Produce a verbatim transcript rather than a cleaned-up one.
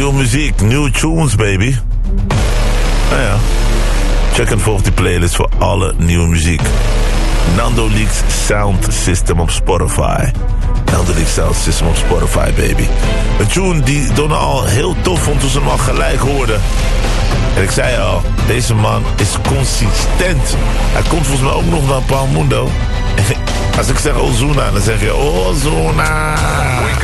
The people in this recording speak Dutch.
Nieuwe muziek, nieuwe tunes, baby. Nou ja, check en volg die playlist voor alle nieuwe muziek. Nando Leaks Sound System op Spotify. Nando Leaks Sound System op Spotify, baby. Een tune die Donna al heel tof vond toen ze hem al gelijk hoorde. En ik zei al, deze man is consistent. Hij komt volgens mij ook nog naar Palmundo. Als ik zeg Ozuna, dan zeg je Ozuna.